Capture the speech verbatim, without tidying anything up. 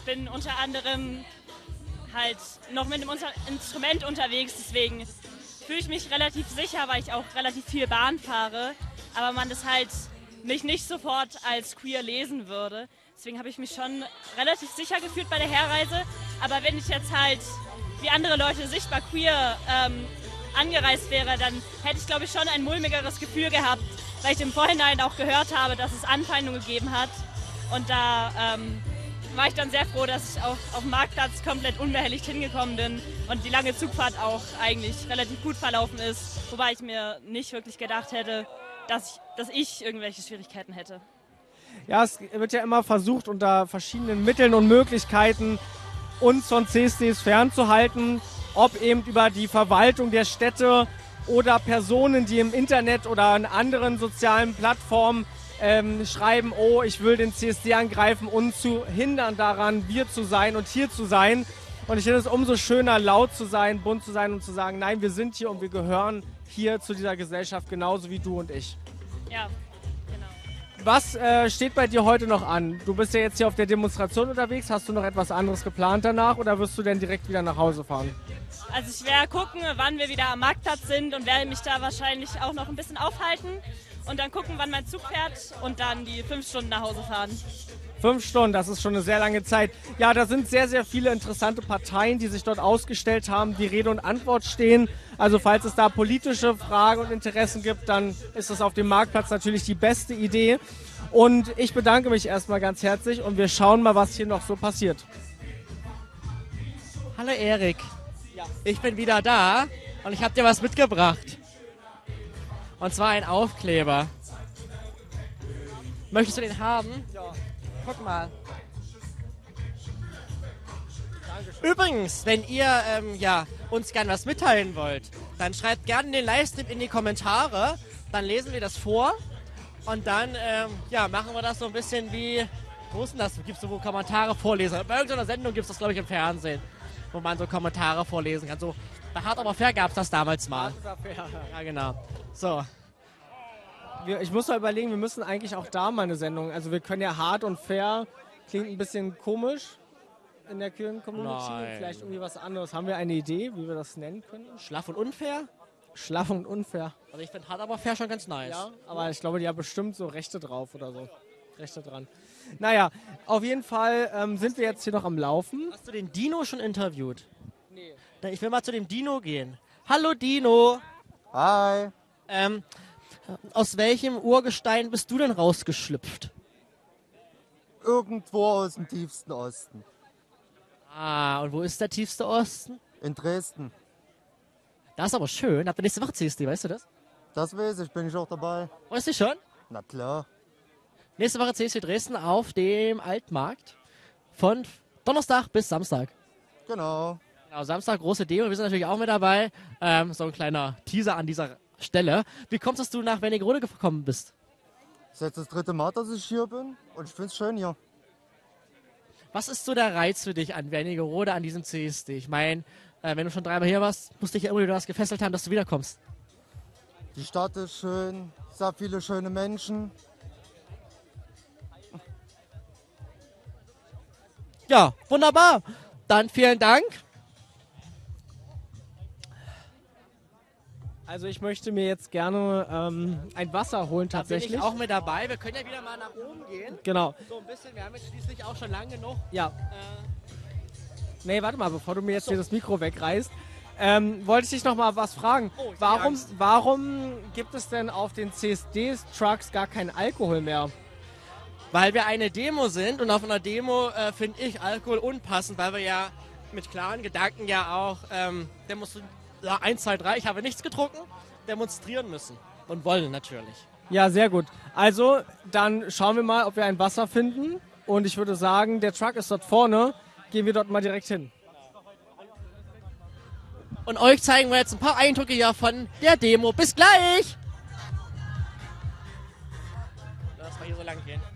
bin unter anderem halt noch mit einem Unter- Instrument unterwegs, deswegen fühle ich mich relativ sicher, weil ich auch relativ viel Bahn fahre, aber man das halt mich nicht sofort als queer lesen würde. Deswegen habe ich mich schon relativ sicher gefühlt bei der Herreise. Aber wenn ich jetzt halt wie andere Leute sichtbar queer ähm, angereist wäre, dann hätte ich, glaube ich, schon ein mulmigeres Gefühl gehabt, weil ich im Vorhinein auch gehört habe, dass es Anfeindungen gegeben hat. Und da ähm, war ich dann sehr froh, dass ich auch auf dem Marktplatz komplett unbehelligt hingekommen bin und die lange Zugfahrt auch eigentlich relativ gut verlaufen ist. Wobei ich mir nicht wirklich gedacht hätte, dass ich, dass ich irgendwelche Schwierigkeiten hätte. Ja, es wird ja immer versucht, unter verschiedenen Mitteln und Möglichkeiten uns von C S Ds fernzuhalten, ob eben über die Verwaltung der Städte oder Personen, die im Internet oder an anderen sozialen Plattformen ähm, schreiben, oh, ich will den C S D angreifen, uns zu hindern daran, wir zu sein und hier zu sein. Und ich finde es umso schöner, laut zu sein, bunt zu sein und zu sagen, nein, wir sind hier und wir gehören hier zu dieser Gesellschaft, genauso wie du und ich. Ja, genau. Was äh, steht bei dir heute noch an? Du bist ja jetzt hier auf der Demonstration unterwegs. Hast du noch etwas anderes geplant danach oder wirst du denn direkt wieder nach Hause fahren? Also ich werde gucken, wann wir wieder am Marktplatz sind und werde mich da wahrscheinlich auch noch ein bisschen aufhalten und dann gucken, wann mein Zug fährt und dann die fünf Stunden nach Hause fahren. Fünf Stunden, das ist schon eine sehr lange Zeit. Ja, da sind sehr, sehr viele interessante Parteien, die sich dort ausgestellt haben, die Rede und Antwort stehen. Also falls es da politische Fragen und Interessen gibt, dann ist das auf dem Marktplatz natürlich die beste Idee. Und ich bedanke mich erstmal ganz herzlich und wir schauen mal, was hier noch so passiert. Hallo Erik, ja. Ich bin wieder da und ich habe dir was mitgebracht. Und zwar ein Aufkleber. Möchtest du den haben? Ja. Guck mal. Übrigens, wenn ihr ähm, ja, uns gerne was mitteilen wollt, dann schreibt gerne den Livestream in die Kommentare. Dann lesen wir das vor und dann ähm, ja, machen wir das so ein bisschen wie, wo ist denn das? Gibt es so wo Kommentare vorlesen? Bei irgendeiner Sendung gibt es das, glaube ich, im Fernsehen, wo man so Kommentare vorlesen kann. So, bei Hart aber fair gab es das damals mal. Hart aber fair. Ja, genau. So. Wir, ich muss mal überlegen, wir müssen eigentlich auch da mal eine Sendung, also wir können ja hart und fair, klingt ein bisschen komisch in der queeren Community, Nein. Vielleicht irgendwie was anderes. Haben wir eine Idee, wie wir das nennen können? Schlaff und unfair? Schlaff und unfair. Also ich finde hart aber fair schon ganz nice. Ja, aber ich glaube, die haben bestimmt so Rechte drauf oder so. Rechte dran. Naja, auf jeden Fall ähm, sind wir jetzt hier noch am Laufen. Hast du den Dino schon interviewt? Nee. Ich will mal zu dem Dino gehen. Hallo Dino. Hi. Ähm, aus welchem Urgestein bist du denn rausgeschlüpft? Irgendwo aus dem tiefsten Osten. Ah, und wo ist der tiefste Osten? In Dresden. Das ist aber schön. Habt ihr nächste Woche C S D, weißt du das? Das weiß ich, bin ich auch dabei. Weißt du schon? Na klar. Nächste Woche C S D Dresden auf dem Altmarkt von Donnerstag bis Samstag. Genau. Genau, Samstag große Demo, wir sind natürlich auch mit dabei. Ähm, so ein kleiner Teaser an dieser Stelle. Wie kommst du, dass du nach Wernigerode gekommen bist? Das ist jetzt das dritte Mal, dass ich hier bin und ich finde es schön hier. Was ist so der Reiz für dich an Wernigerode, an diesem C S D? Ich meine, äh, wenn du schon dreimal hier warst, musst dich ja irgendwie was gefesselt haben, dass du wiederkommst. Die Stadt ist schön, es hat viele schöne Menschen. Ja, wunderbar. Dann vielen Dank. Also ich möchte mir jetzt gerne ähm, ein Wasser holen tatsächlich. Da bin ich auch mit dabei. Wir können ja wieder mal nach oben gehen. Genau. So ein bisschen, wir haben jetzt schließlich auch schon lang genug. Ja. Äh, Nee, warte mal, bevor du mir jetzt so. hier das Mikro wegreißt, ähm, wollte ich dich noch mal was fragen. Oh, ich warum, hab Angst. warum gibt es denn auf den C S D-Trucks gar keinen Alkohol mehr? Weil wir eine Demo sind und auf einer Demo äh, finde ich Alkohol unpassend, weil wir ja mit klaren Gedanken ja auch ähm, demonstrieren. Ja, eins, zwei, drei, ich habe nichts getrunken, demonstrieren müssen und wollen natürlich. Ja, sehr gut. Also, dann schauen wir mal, ob wir ein Wasser finden. Und ich würde sagen, der Truck ist dort vorne. Gehen wir dort mal direkt hin. Und euch zeigen wir jetzt ein paar Eindrücke hier von der Demo. Bis gleich! Lass mal hier so lang gehen.